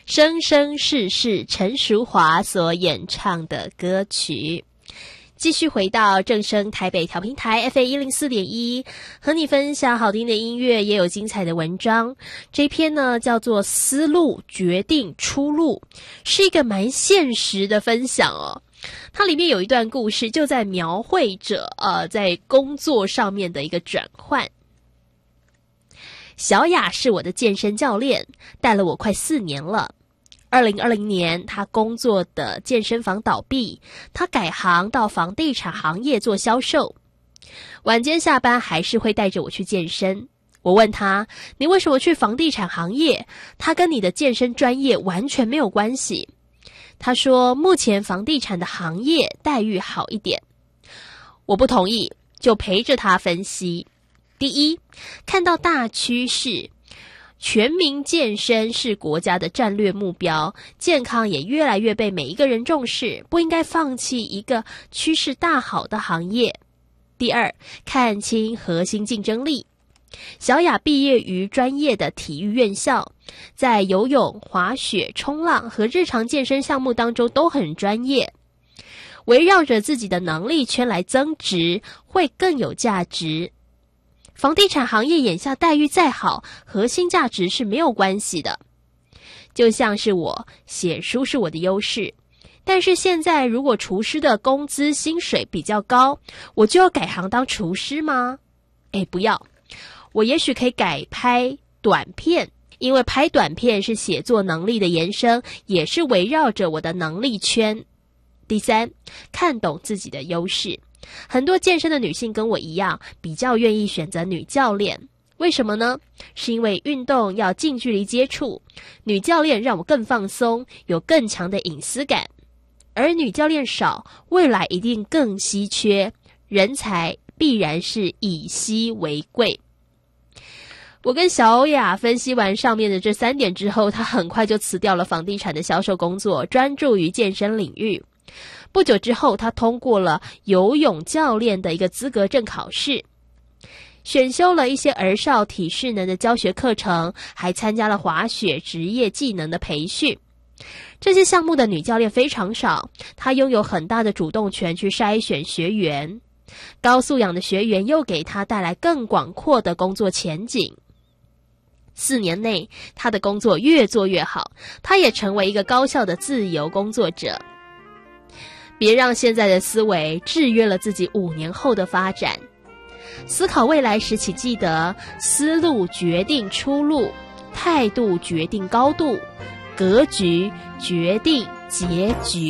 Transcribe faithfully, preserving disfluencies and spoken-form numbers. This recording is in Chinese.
生生世世陈淑华所演唱的歌曲。继续回到正声台北调频台 F A 一零四点一，和你分享好听的音乐，也有精彩的文章。这篇呢叫做思路决定出路，是一个蛮现实的分享哦。它里面有一段故事，就在描绘着呃在工作上面的一个转换。小雅是我的健身教练，带了我快四年了。二零二零年，他工作的健身房倒闭，他改行到房地产行业做销售。晚间下班还是会带着我去健身。我问他，你为什么去房地产行业？他跟你的健身专业完全没有关系。他说，目前房地产的行业待遇好一点。我不同意，就陪着他分析。第一，看到大趋势。全民健身是国家的战略目标，健康也越来越被每一个人重视，不应该放弃一个趋势大好的行业。第二，看清核心竞争力。小雅毕业于专业的体育院校，在游泳、滑雪、冲浪和日常健身项目当中都很专业，围绕着自己的能力圈来增值，会更有价值。房地产行业眼下待遇再好，核心价值是没有关系的。就像是我写书是我的优势，但是现在如果厨师的工资薪水比较高，我就要改行当厨师吗？诶，不要，我也许可以改拍短片，因为拍短片是写作能力的延伸，也是围绕着我的能力圈。第三，看懂自己的优势。很多健身的女性跟我一样，比较愿意选择女教练。为什么呢？是因为运动要近距离接触，女教练让我更放松，有更强的隐私感。而女教练少，未来一定更稀缺，人才必然是以稀为贵。我跟小雅分析完上面的这三点之后，她很快就辞掉了房地产的销售工作，专注于健身领域。不久之后，他通过了游泳教练的一个资格证考试，选修了一些儿少体适能的教学课程，还参加了滑雪职业技能的培训。这些项目的女教练非常少，她拥有很大的主动权去筛选学员，高素养的学员又给她带来更广阔的工作前景。四年内，她的工作越做越好，她也成为一个高效的自由工作者。别让现在的思维制约了自己五年后的发展。思考未来时，请记得思路决定出路，态度决定高度，格局决定结局。